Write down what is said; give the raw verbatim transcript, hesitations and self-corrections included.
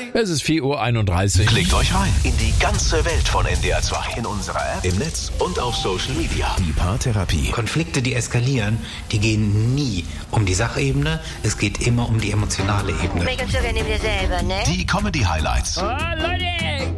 Es ist vier Uhr einunddreißig. Klickt euch rein in die ganze Welt von N D R zwei. In unserer App, im Netz und auf Social Media. Die Paartherapie. Konflikte, die eskalieren, die gehen nie um die Sachebene. Es geht immer um die emotionale Ebene. Regelst du, wenn du dir selber, ne? Die Comedy-Highlights. Oh, Leute,